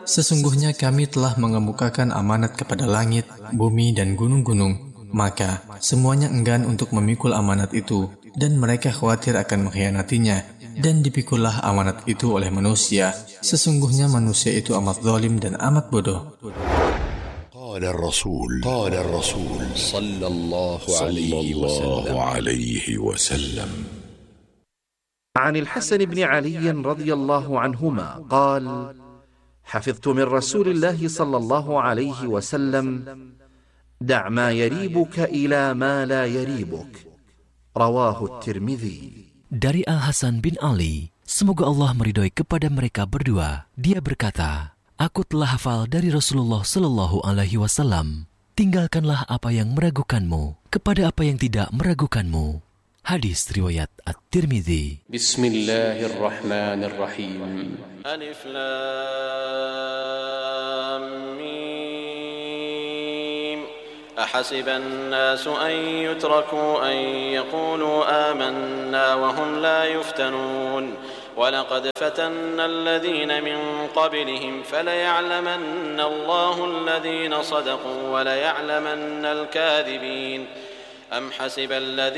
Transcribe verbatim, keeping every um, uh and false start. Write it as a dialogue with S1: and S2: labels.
S1: Sesungguhnya kami telah mengemukakan amanat kepada langit, bumi dan gunung-gunung. Maka semuanya enggan untuk memikul amanat itu, dan mereka khawatir akan mengkhianatinya. Dan dipikullah amanat itu oleh manusia. Sesungguhnya manusia itu amat zalim dan amat bodoh.
S2: قال الرسول قال الرسول
S3: صلى الله
S2: عليه وسلم
S4: عن الحسن بن علي رضي الله عنهما قال: حفظت من رسول الله صلى الله عليه وسلم: دع ما يريبك إلى ما لا يريبك. رواه الترمذي.
S5: Dari Al-Hasan bin Ali, semoga Allah meridhoi kepada mereka berdua, dia berkata, aku telah hafal dari Rasulullah Sallallahu Alaihi Wasallam, tinggalkanlah apa yang meragukanmu kepada apa yang tidak meragukanmu. Hadis riwayat At-Tirmidzi.
S3: Bismillahirrahmanirrahim. Alif Lam Mim. Ahasiban nasu an yutraku an yaqulu amanna wa hum la yuftanun. ولقد فتنا الذين من قبلهم فليعلمن الله الذين صدقوا وليعلمن الكاذبين. أم حسب الذين